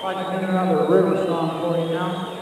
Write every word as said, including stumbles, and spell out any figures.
like to do another river song for you now.